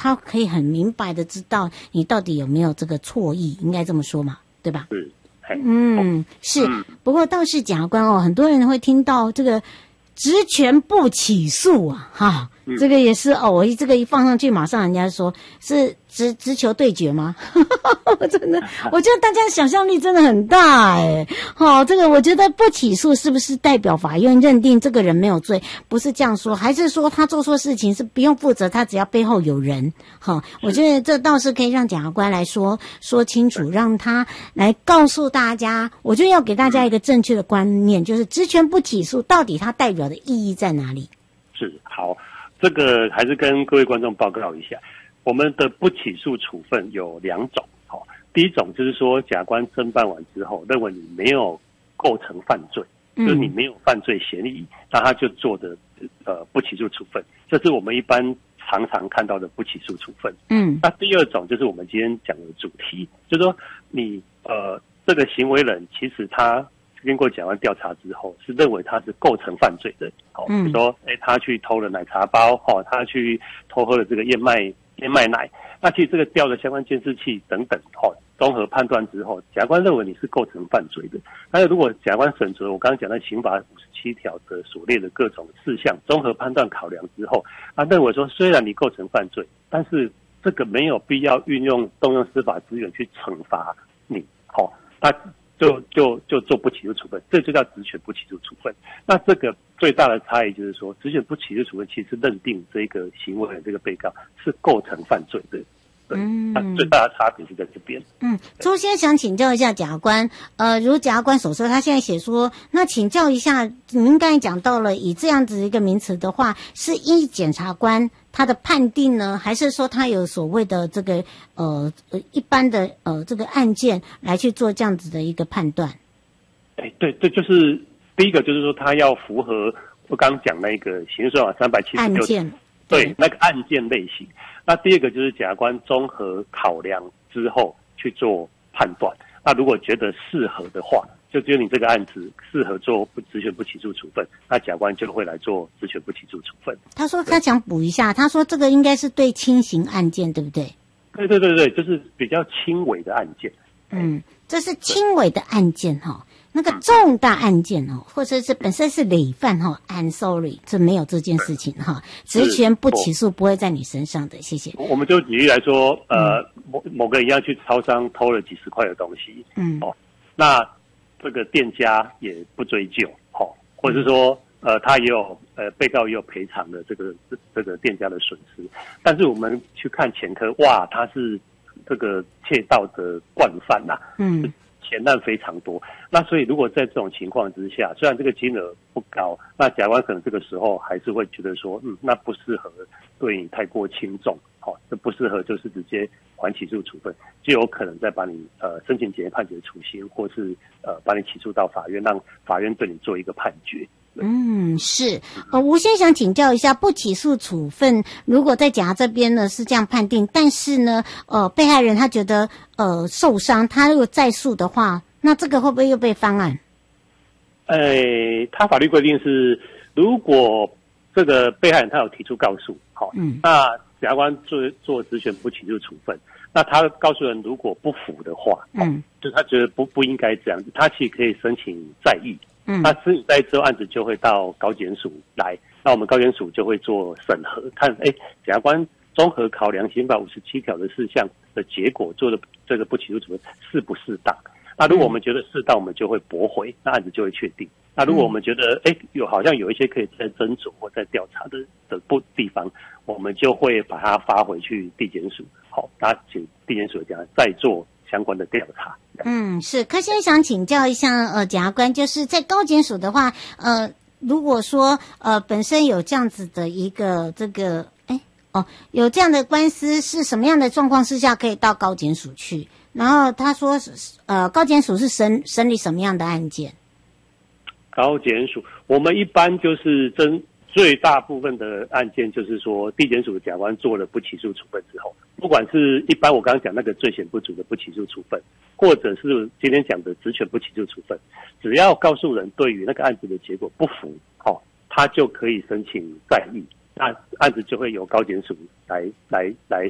他可以很明白的知道你到底有没有这个错意，应该这么说嘛，对吧？是。不过倒是检察官哦，很多人会听到这个职权不起诉啊，哈，这个也是哦，我这个一放上去，马上人家说是直球对决吗？真的，我觉得大家想象力真的很大哎。好，这个我觉得不起诉是不是代表法院认定这个人没有罪？不是这样说，还是说他做错事情是不用负责，他只要背后有人？好，我觉得这倒是可以让检察官来说清楚，让他来告诉大家。我觉得要给大家一个正确的观念，就是职权不起诉到底它代表的意义在哪里？ 是，好，这个还是跟各位观众报告一下，我们的不起诉处分有2种。好，第一种就是说，检察官侦办完之后，认为你没有构成犯罪，就是你没有犯罪嫌疑，那他就做的不起诉处分，这是我们一般常常看到的不起诉处分。那第二种就是我们今天讲的主题，就是说你这个行为人其实他经过检察官调查之后，是认为他是构成犯罪的。好，比如说，他去偷了奶茶包，他去偷喝了这个燕麦奶，那其实这个调了相关监视器等等，综合判断之后，检察官认为你是构成犯罪的。那如果检察官审核我刚刚讲的刑法57条的所列的各种事项，综合判断考量之后，他认为说，虽然你构成犯罪，但是这个没有必要动用司法资源去惩罚你。好，那就做不起诉处分，这就叫职权不起诉处分。那这个最大的差异就是说，职权不起诉处分其实认定这个行为的这个被告是构成犯罪的。那最大的差别是在这边。 周先想请教一下检察官，如检察官所说，他现在写说，那请教一下，您刚才讲到了，以这样子一个名词的话，是依检察官他的判定呢，还是说他有所谓的这个一般的这个案件来去做这样子的一个判断？ 对，这就是第一个，就是说他要符合我刚刚讲那个刑事诉讼法376 案件， 对那个案件类型。那第二个就是检察官综合考量之后去做判断。那如果觉得适合的话，就只有你这个案子适合做职权不起诉处分，那检察官就会来做职权不起诉处分。 他说他想补一下，他说这个应该是对轻型案件，对不对？ 对，就是比较轻微的案件。 这是轻微的案件哈。那个重大案件或者是本身是累犯I'm sorry， 这没有这件事情哈，职权不起诉不会在你身上的，谢谢。 我们就举例来说，某个人要去超商偷了几十块的东西，那这个店家也不追究，或者是说他也有被告也有赔偿的这个店家的损失，但是我们去看前科，哇，他是这个窃盗的惯犯呐，钱案非常多。那所以如果在这种情况之下，虽然这个金额不高，那检察官可能这个时候还是会觉得说，那不适合对你太过轻重，这不适合就是直接还起诉处分，就有可能再把你申请检验判决处刑，或是把你起诉到法院，让法院对你做一个判决。 是。我先想请教一下，不起诉处分，如果在检察这边呢是这样判定，但是呢，被害人他觉得受伤，他如果再诉的话，那这个会不会又被翻案？ 他法律规定是，如果这个被害人他有提出告诉，那检察官做职权不起诉处分，那他告诉人如果不服的话，就他觉得不应该这样子，他其实可以申请再议。那申请再议之后，案子就会到高检署来，那我们高检署就会做审核，看检察官综合考量刑法57条的事项的结果，做的这个不起诉处分适不适当。那如果我们觉得适当，我们就会驳回，那案子就会确定。那如果我们觉得好像有一些可以再斟酌或再调查的地方，我们就会把它发回去地检署，那请地检署再做相关的调查。 是。柯先生想请教一下检察官，就是在高检署的话，如果说本身有这样子的一个这个有这样的官司，是什么样的状况之下可以到高检署去？然后他说高检署是审理什么样的案件？ 高检署我们一般就是最大部分的案件，就是说地检署的检察官做了不起诉处分之后，不管是一般我刚刚讲那个罪嫌不足的不起诉处分，或者是今天讲的职权不起诉处分，只要告诉人对于那个案子的结果不服，他就可以申请再议，那案子就会由高检署来